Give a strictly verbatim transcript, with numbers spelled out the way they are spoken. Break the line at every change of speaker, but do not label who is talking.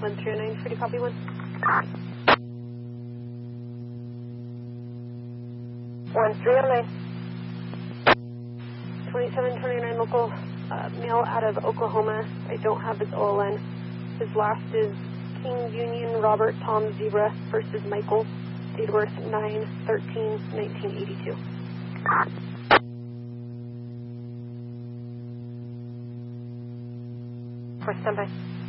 one three oh nine, free to copy one.
one three oh nine.
twenty-seven twenty-nine local, uh, male out of Oklahoma. I don't have his O L N. His last is King Union Robert Tom Zebra versus Michael. Date of birth nine thirteen nineteen eighty-two.
For standby.